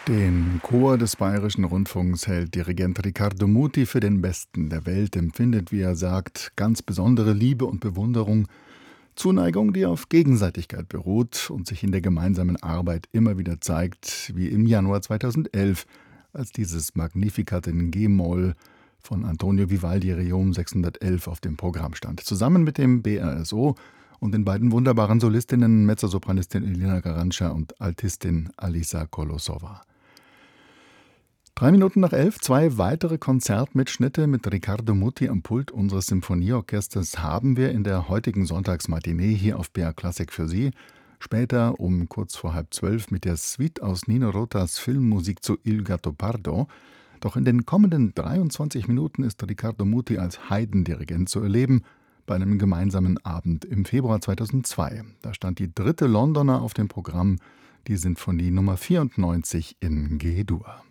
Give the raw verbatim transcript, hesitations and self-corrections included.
Den Chor des Bayerischen Rundfunks hält Dirigent Riccardo Muti für den Besten der Welt, empfindet, wie er sagt, ganz besondere Liebe und Bewunderung, Zuneigung, die auf Gegenseitigkeit beruht und sich in der gemeinsamen Arbeit immer wieder zeigt, wie im Januar zweitausendelf, als dieses Magnificat in G-Moll von Antonio Vivaldi Requiem sechshundertelf auf dem Programm stand, zusammen mit dem B R S O und den beiden wunderbaren Solistinnen, Mezzosopranistin Elena Garanca und Altistin Alisa Kolosova. Drei Minuten nach elf, zwei weitere Konzertmitschnitte mit Riccardo Muti am Pult unseres Symphonieorchesters haben wir in der heutigen Sonntagsmatinee hier auf B R Classic für Sie. Später um kurz vor halb zwölf mit der Suite aus Nino Rotas Filmmusik zu Il Gattopardo. Doch in den kommenden dreiundzwanzig Minuten ist Riccardo Muti als Heidendirigent zu erleben, bei einem gemeinsamen Abend im Februar zweitausendzwei. Da stand die dritte Londoner auf dem Programm, die Sinfonie Nummer vierundneunzig in G-Dur.